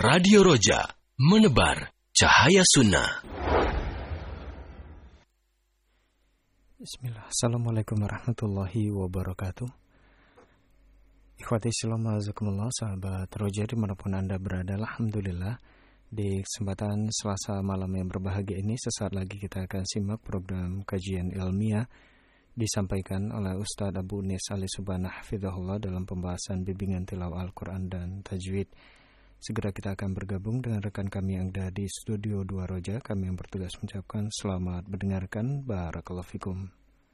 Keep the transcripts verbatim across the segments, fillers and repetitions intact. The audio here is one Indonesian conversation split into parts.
Radio Roja, menebar cahaya sunnah. Bismillah. Assalamualaikum warahmatullahi wabarakatuh. Ikhwati Islam, azakumullah, sahabat Roja dimanapun Anda berada. Alhamdulillah, di kesempatan Selasa malam yang berbahagia ini, sesaat lagi kita akan simak program kajian ilmiah disampaikan oleh Ustadz Abu Unis Ali Subhanah Hafidhahullah dalam pembahasan bimbingan tilawah Al-Quran dan Tajwid. Segera kita akan bergabung dengan rekan kami yang ada di studio dua Roja. Kami yang bertugas mengucapkan selamat mendengarkan. Barakallahu fikum.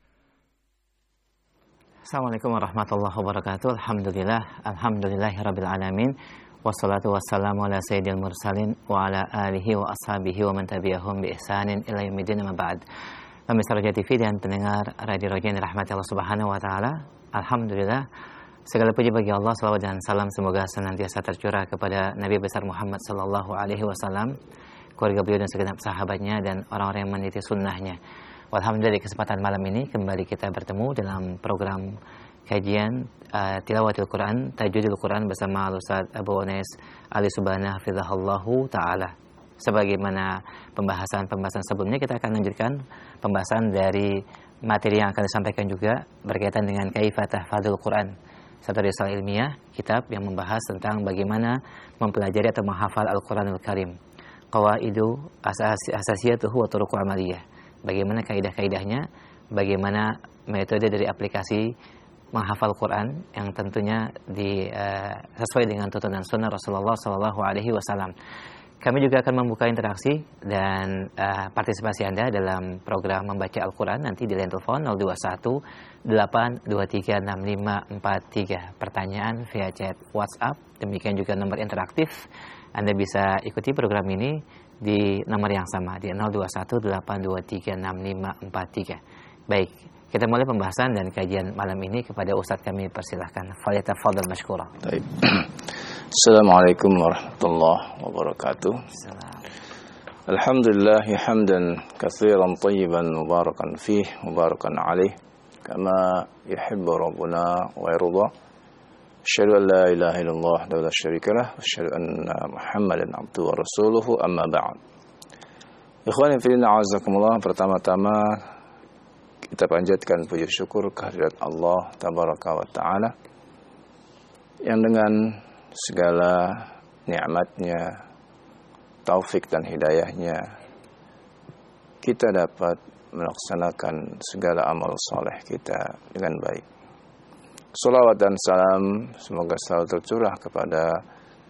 Assalamualaikum warahmatullahi wabarakatuh. Alhamdulillah, alhamdulillahirabbil alamin. Wassalatu wassalamu ala sayyidil mursalin wa ala alihi wa ashabihi wa man tabi'ahum bi ihsanin ila yaumil amma ba'd. Pemirsa Roja T V dan pendengar Radio Roja yang dirahmati Allah Subhanahu wa taala. Alhamdulillah, segala puji bagi Allah, salawat dan salam semoga senantiasa tercurah kepada Nabi besar Muhammad sallallahu alaihi wasallam, keluarga beliau dan segenap sahabatnya dan orang-orang yang meniti sunnahnya. Alhamdulillah, di kesempatan malam ini kembali kita bertemu dalam program kajian uh, tilawatil Quran, tajwidil Quran bersama Ustaz Abu Unis Ali Subhanah Hafidhahullahu taala. Sebagaimana pembahasan-pembahasan sebelumnya, kita akan lanjutkan pembahasan dari materi yang akan disampaikan juga berkaitan dengan Kaifa Tahfadzul Quran, satu risalah ilmiah, kitab yang membahas tentang bagaimana mempelajari atau menghafal Al-Quranul Karim. Qawaidu asasiyatuhu wa turuqu amaliyah. Bagaimana kaidah-kaidahnya, bagaimana metode dari aplikasi menghafal Quran yang tentunya di, uh, sesuai dengan tuntunan sunnah Rasulullah sallallahu alaihi wasallam. Kami juga akan membuka interaksi dan uh, partisipasi Anda dalam program membaca Al-Quran nanti di line telepon nol dua satu delapan dua tiga enam lima empat tiga. Pertanyaan via chat WhatsApp, demikian juga nomor interaktif. Anda bisa ikuti program ini di nomor yang sama di nol dua satu delapan dua tiga enam lima empat tiga. Baik, kita mulai pembahasan dan kajian malam ini. Kepada Ustadz kami persilahkan. Falyatafadhal mashkura. Baik. Assalamualaikum warahmatullahi wabarakatuh. Alhamdulillah hamdan katsiran tayyiban mubarakan fih mubarakan alaih kama yuhibbu rabbuna wa yarda. Asyhadu an la ilaha illallah wa la syarika lah, wa asyhadu anna Muhammadan abduhu wa rasuluhu, amma ba'd. Ikhwani fillah, a'azzakumullah. Pertama-tama kita panjatkan puji syukur kehadirat Allah tabaraka wa taala yang dengan segala nikmatnya, taufik dan hidayahnya, kita dapat melaksanakan segala amal soleh kita dengan baik. Salawat dan salam semoga selalu tercurah kepada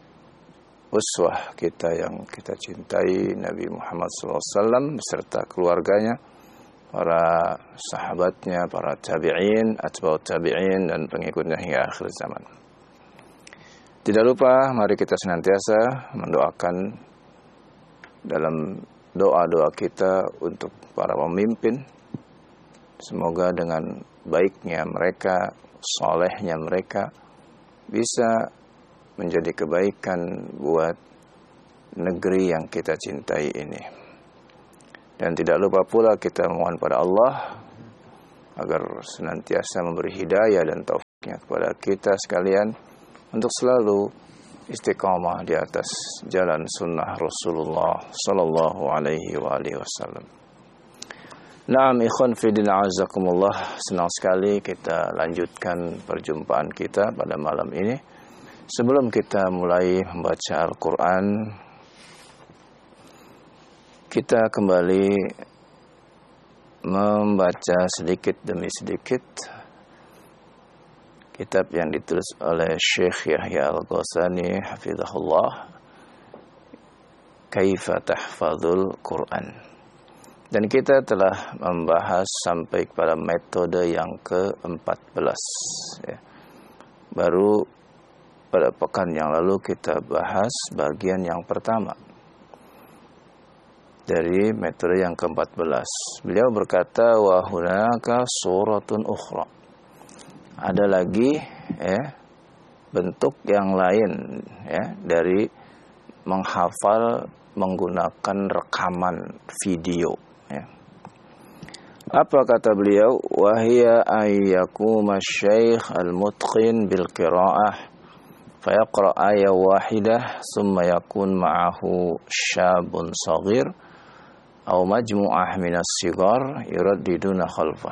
uswah kita yang kita cintai, Nabi Muhammad sallallahu alaihi wasallam beserta keluarganya, para sahabatnya, para tabi'in, atba'ut tabi'in dan pengikutnya hingga akhir zaman. Tidak lupa, mari kita senantiasa mendoakan dalam doa-doa kita untuk para pemimpin. Semoga dengan baiknya mereka, solehnya mereka, bisa menjadi kebaikan buat negeri yang kita cintai ini. Dan tidak lupa pula kita mohon pada Allah agar senantiasa memberi hidayah dan taufiknya kepada kita sekalian untuk selalu istiqamah di atas jalan sunnah Rasulullah sallallahu alaihi wa alihi wasallam. Naam, ikhwan fillah, azakumullah. Senang sekali kita lanjutkan perjumpaan kita pada malam ini. Sebelum kita mulai membaca Al-Quran, kita kembali membaca sedikit demi sedikit kitab yang ditulis oleh Syekh Yahya Al-Ghasani hafizahullah, Kaifa Tahfadzul Quran. Dan kita telah membahas sampai kepada metode yang keempat belas ya. Baru pada pekan yang lalu kita bahas bagian yang pertama dari metode yang keempat belas. Beliau berkata, wa hunaka suratun ukhra. Ada lagi ya, bentuk yang lain ya, dari menghafal menggunakan rekaman video ya. Apa kata beliau? Wahia ayyakuma syekh al-mutqin bil qiraah fayaqra ayat wahidah summa yakun ma'ahu syabun saghir aw majmu'ah minas sigar yuraddiduna khalfah.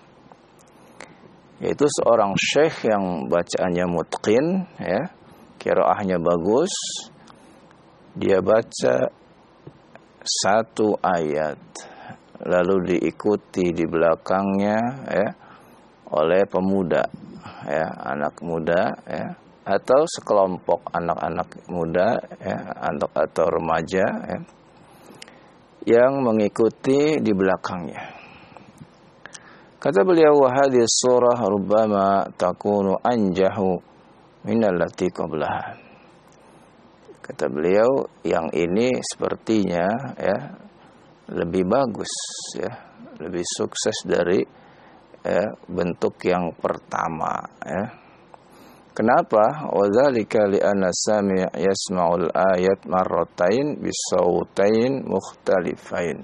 Yaitu seorang syekh yang bacaannya mutqin, ya, qiraahnya bagus. Dia baca satu ayat lalu diikuti di belakangnya, ya, oleh pemuda, ya, anak muda, ya, atau sekelompok anak-anak muda, ya, atau, atau remaja, ya, yang mengikuti di belakangnya. Kata beliau, wa hadhihi surah rubbama takunu anjahu min allati qablaha. Kata beliau, yang ini sepertinya, ya, lebih bagus, ya, lebih sukses dari, ya, bentuk yang pertama, ya. Kenapa? Wa dzalika li anna sami' yasma'ul ayat marratain bisautain mukhtalifain.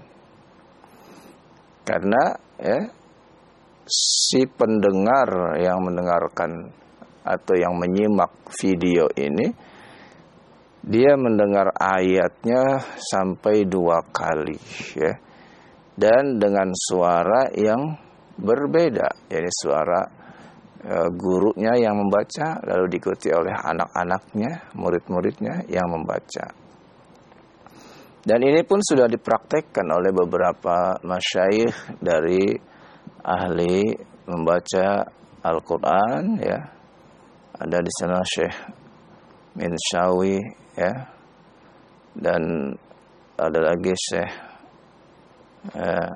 Karena, ya, si pendengar yang mendengarkan atau yang menyimak video ini, dia mendengar ayatnya sampai dua kali, ya, dan dengan suara yang berbeda, yakni suara gurunya yang membaca lalu diikuti oleh anak-anaknya, murid-muridnya yang membaca. Dan ini pun sudah dipraktekkan oleh beberapa masyayikh dari ahli membaca Al-Qur'an, ya. Ada di sana Syekh Minshawi, ya. Dan ada lagi Syekh eh,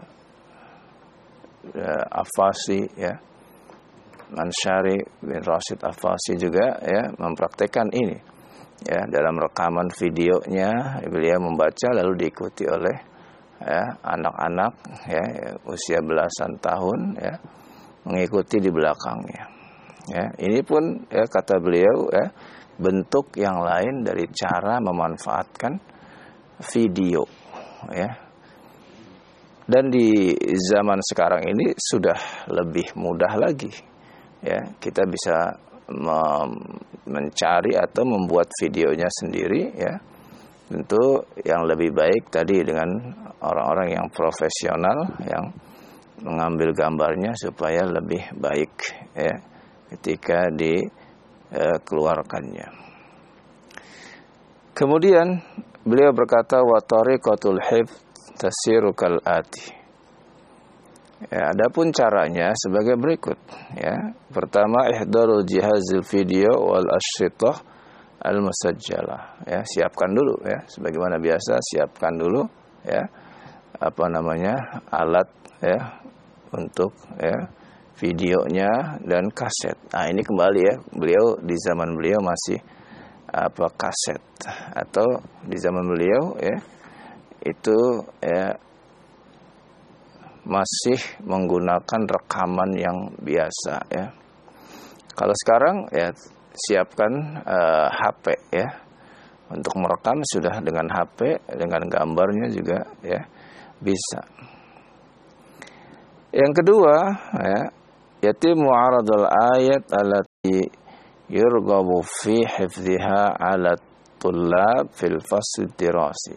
eh, Afasi, ya. Mansyari bin Rashid Afasi juga, ya, mempraktekkan ini, ya, dalam rekaman videonya beliau membaca lalu diikuti oleh, ya, anak-anak, ya, usia belasan tahun, ya, mengikuti di belakangnya, ya. Ini pun, ya, kata beliau, ya, bentuk yang lain dari cara memanfaatkan video, ya. Dan di zaman sekarang ini sudah lebih mudah lagi, ya, kita bisa mencari atau membuat videonya sendiri, ya. Tentu yang lebih baik tadi dengan orang-orang yang profesional yang mengambil gambarnya supaya lebih baik, ya, ketika dikeluarkannya. Kemudian beliau berkata, wa tariqatul hifdz tasiru kal ati. Ya, adapun caranya sebagai berikut, ya. Pertama, ihdarul jihazil video wal asyritah al musajjalah, ya, siapkan dulu, ya, sebagaimana biasa siapkan dulu, ya, apa namanya, alat, ya, untuk, ya, videonya dan kaset. Nah, ini kembali, ya, beliau di zaman beliau masih apa kaset, atau di zaman beliau, ya, itu, ya, masih menggunakan rekaman yang biasa, ya. Kalau sekarang, ya, siapkan uh, H P, ya, untuk merekam sudah dengan H P, dengan gambarnya juga, ya, bisa. Yang kedua, ya, yatimu aradul ayat allati yurghabu fi hifdhiha ala tullab fil fasl dirasi.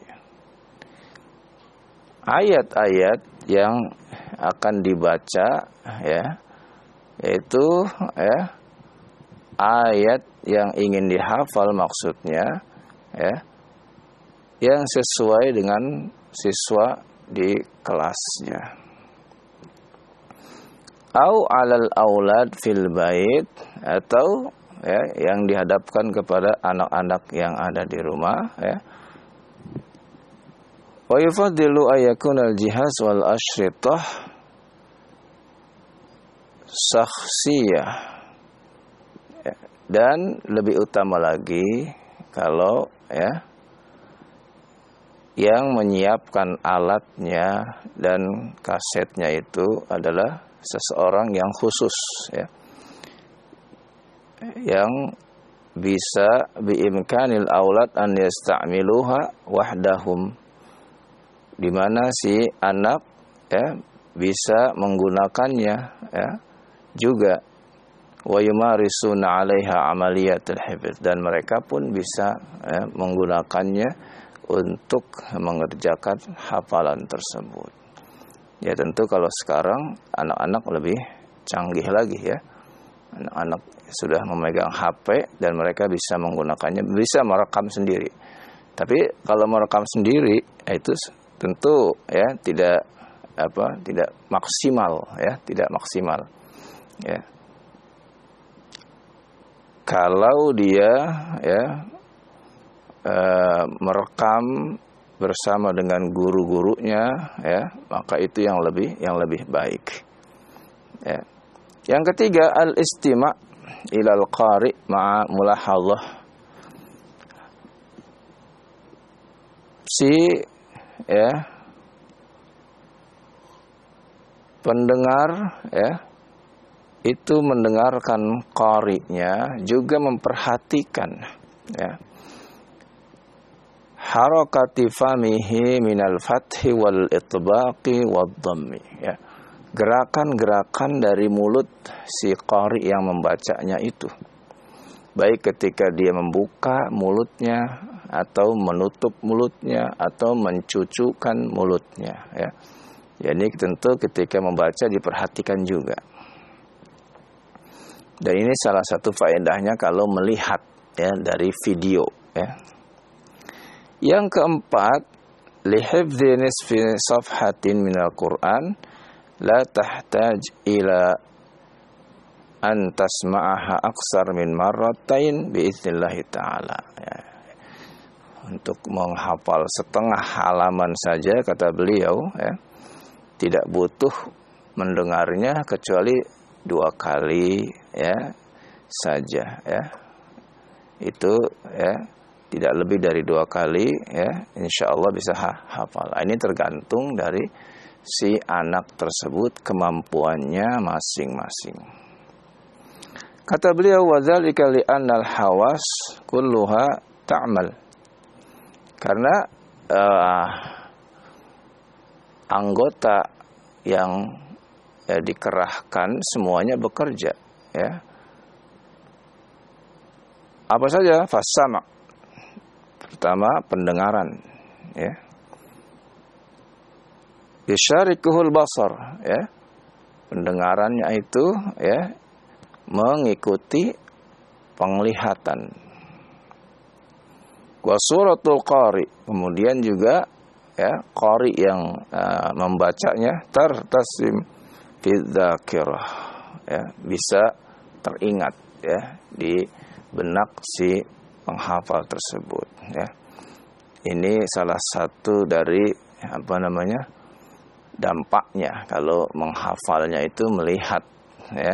Ayat-ayat yang akan dibaca, ya, yaitu, ya, ayat yang ingin dihafal maksudnya, ya, yang sesuai dengan siswa di kelasnya. Au alal aulad fil bait, atau, ya, yang dihadapkan kepada anak-anak yang ada di rumah, ya. Wa yufaddilu ayakuna al-jihaz wal asyritah syakhsiyah. Dan lebih utama lagi kalau, ya, yang menyiapkan alatnya dan kasetnya itu adalah seseorang yang khusus, ya, yang bisa biimkanil aulad an yasta'miluha wahdahum, di mana si anak, ya, bisa menggunakannya, ya, juga wa yumarisuna 'alaiha 'amaliyatul hifdz, dan mereka pun bisa ya, menggunakannya untuk mengerjakan hafalan tersebut. Ya tentu kalau sekarang anak-anak lebih canggih lagi ya. Anak-anak sudah memegang H P dan mereka bisa menggunakannya, bisa merekam sendiri. Tapi kalau merekam sendiri itu tentu ya tidak apa tidak maksimal ya, tidak maksimal. Ya. Kalau dia ya e, merekam bersama dengan guru-gurunya ya, maka itu yang lebih yang lebih baik. Ya. Yang ketiga, al-istima' ilal qari ma'a mulahadhah. Si ya pendengar ya itu mendengarkan qari'nya juga memperhatikan ya harakati famihi minal fathi wal itbaqi wad dhammi ya, gerakan-gerakan dari mulut si qari yang membacanya itu, baik ketika dia membuka mulutnya atau menutup mulutnya atau mencucukkan mulutnya ya. Jadi tentu ketika membaca diperhatikan juga. Dan ini salah satu faedahnya kalau melihat ya dari video ya. Yang keempat, lihifdzi nisfi safhatin minal Qur'an la tahtaj ila an tasma'aha aksar min marratain biidznillahi ta'ala ya. Untuk menghafal setengah halaman saja kata beliau ya, tidak butuh mendengarnya kecuali dua kali ya saja ya. Itu ya tidak lebih dari dua kali ya, insya Allah bisa hafal. Ini tergantung dari si anak tersebut, kemampuannya masing-masing. Kata beliau, wadzalika li'annal hawas kulluha ta'mal. Karena uh, anggota yang ya, dikerahkan semuanya bekerja ya. Apa saja? Fasama'. Pertama pendengaran ya. Bisyarikuhul basar ya. Pendengarannya itu ya mengikuti penglihatan. Wa suratul qari, kemudian juga ya qari yang uh, membacanya tartasim fi dzakirah ya, bisa teringat ya di benak si penghafal tersebut ya. Ini salah satu dari apa namanya dampaknya kalau menghafalnya itu melihat ya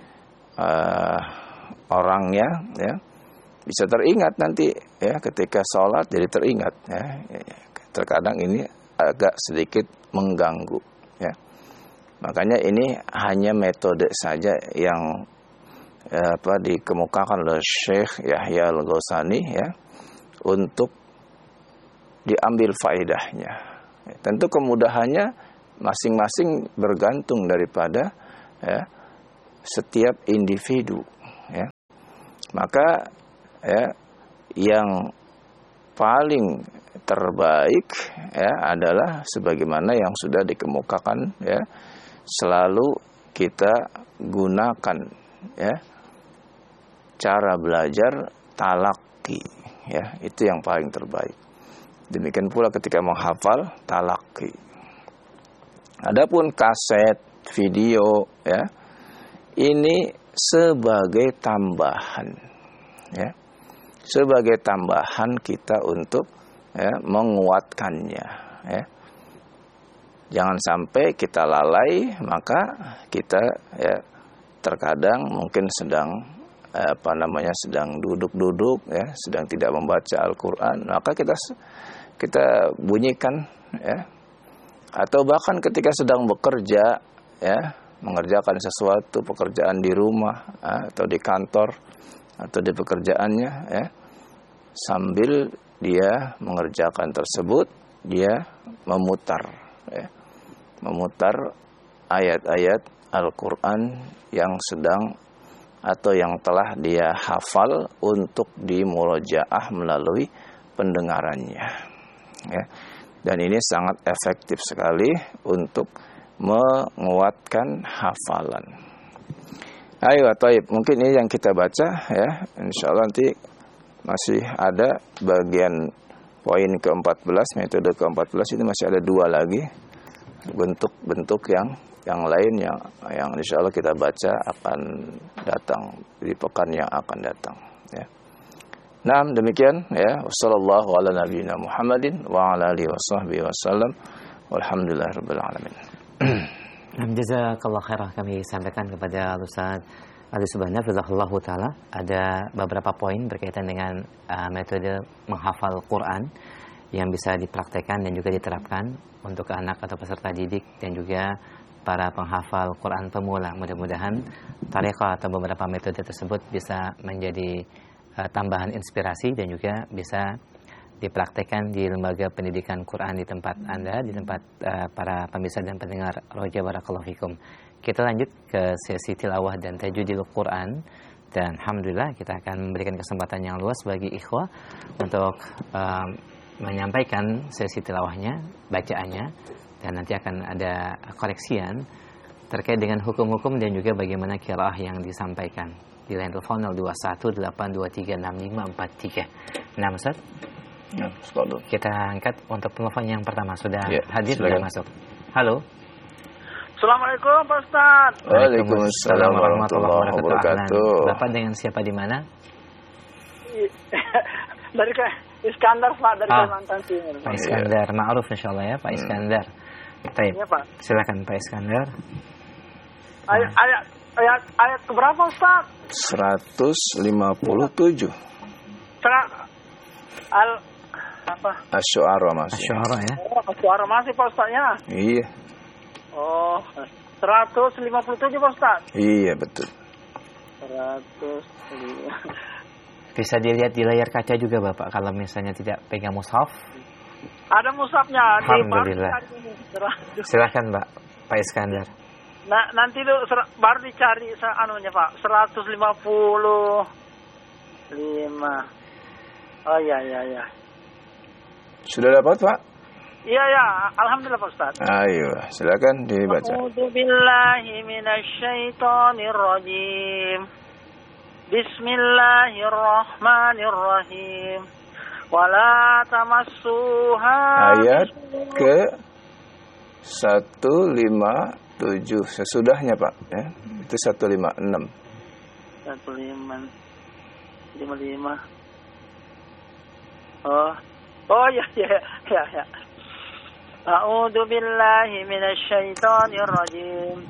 uh, orangnya ya, bisa teringat nanti ya ketika sholat, jadi teringat ya. Terkadang ini agak sedikit mengganggu ya. Makanya ini hanya metode saja yang ya, apa dikemukakan oleh Syekh Yahya Al-Ghausani ya, untuk diambil faedahnya. Ya, tentu kemudahannya masing-masing bergantung daripada ya, setiap individu ya. Maka ya, yang paling terbaik ya adalah sebagaimana yang sudah dikemukakan ya, selalu kita gunakan ya cara belajar talaki ya, itu yang paling terbaik. Demikian pula ketika menghafal talaki. Adapun kaset, video ya, ini sebagai tambahan ya. Sebagai tambahan kita untuk ya, menguatkannya ya. Jangan sampai kita lalai, maka kita ya terkadang mungkin sedang apa namanya sedang duduk-duduk ya, sedang tidak membaca Al-Qur'an, maka kita kita bunyikan ya. Atau bahkan ketika sedang bekerja ya, mengerjakan sesuatu pekerjaan di rumah ya, atau di kantor atau di pekerjaannya ya, sambil dia mengerjakan tersebut dia memutar ya, memutar ayat-ayat Al-Qur'an yang sedang atau yang telah dia hafal untuk dimurojaah melalui pendengarannya. Ya. Dan ini sangat efektif sekali untuk menguatkan hafalan. Ayo, taib. Mungkin ini yang kita baca ya. Insyaallah nanti masih ada bagian poin ke empat belas, metode ke empat belas itu masih ada dua lagi bentuk-bentuk yang yang lain yang yang insyaallah kita baca akan datang di pekan yang akan datang ya. Nah, demikian ya. Wassallallahu ala nabiyina Muhammadin wa ala alihi washabbihi wasallam. Walhamdulillahirabbil alamin. Jazakallahu khairan kami sampaikan kepada Ustaz Ali Subhana Fizahullah Ta'ala. Ada beberapa poin berkaitan dengan uh, metode menghafal Quran yang bisa dipraktekkan dan juga diterapkan untuk anak atau peserta didik dan juga para penghafal Quran pemula. Mudah-mudahan tariqah atau beberapa metode tersebut bisa menjadi uh, tambahan inspirasi dan juga bisa dipraktekkan di lembaga pendidikan Quran di tempat Anda, di tempat uh, para pemirsa dan pendengar Roja Barakallahu Fikum. Kita lanjut ke sesi tilawah dan tajwidil Quran, dan alhamdulillah kita akan memberikan kesempatan yang luas bagi ikhwah untuk uh, menyampaikan sesi tilawahnya, bacaannya, dan nanti akan ada koreksian terkait dengan hukum-hukum dan juga bagaimana qiraah yang disampaikan. Di line telepon nol dua satu delapan dua tiga enam lima empat tiga. Nah, Ustaz, ya, kita angkat untuk telepon yang pertama. Sudah ya, hadir, silakan. sudah masuk. Halo. Assalamualaikum Pak Ustaz. Waalaikumsalam warahmatullahi wabarakatuh. Bapak dengan siapa di mana? Dari ke Iskandar Pak, dari Ah, Kalimantan Timur. Pak Iskandar, ma'ruf insyaallah ya Pak Iskandar. Baik. Iya Pak. Silakan Pak Iskandar. Ayat ayat ayat ayat keberapa Ustaz? seratus lima puluh tujuh. Serat al apa? Asy-Syu'ara masih. Asy-Syu'ara ya. Oh, suara masih Pak Ustaznya. Iya. Oh, seratus lima puluh tujuh Pak Ustaz. Iya, betul. seratus lima. Bisa dilihat di layar kaca juga Bapak kalau misalnya tidak pegang mushaf. Ada musafnya di Alhamdulillah. baru dicari ini. Seratus. Silakan Pak Pak Iskandar. Nah, nanti lu ser- baru dicari sa- anunya Pak. seratus lima puluh lima. Oh iya iya iya. Sudah dapat, Pak? Iya ya, alhamdulillah Pak Ustaz. Ayo, silakan dibaca. A'udzu billahi minasyaitonir rajim. Bismillahirrahmanirrahim. Wala tamassuha. Ayat ke seratus lima puluh tujuh sesudahnya, Pak, ya. Itu seratus lima puluh enam. seratus lima puluh lima. Oh. Oh ya ya ya ya. A'udzu billahi minasyaitonir rajim.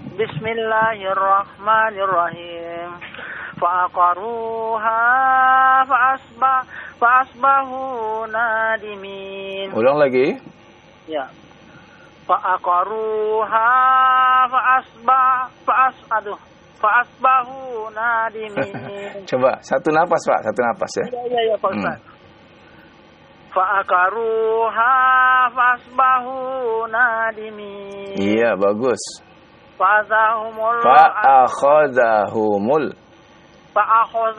Bismillahirrahmanirrahim. Fa'aqaruha fa'asbah fa'asbahu nadimin. Ulang lagi. Ya. Fa'aqaruha fa'asbah fa'as aduh fa'asbahu nadimin. Coba satu napas, Pak, satu napas ya. Iya iya ya, Pak Ustaz. Hmm. Fa'akaruha fasbahu nadimin. Iya, bagus. Fa'azahumul Fa'akhadahumul. Fa'akhadahumul